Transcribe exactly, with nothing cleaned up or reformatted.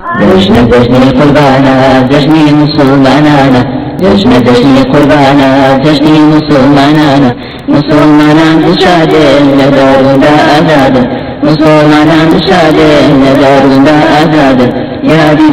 جشن جشن قربانا جشن مسلمانانا جشن جشن قربانا جشن مسلمانانا مسلمانان شادين لدارون دا آزاد مسلمانان شادين لدارون دا آزاد يا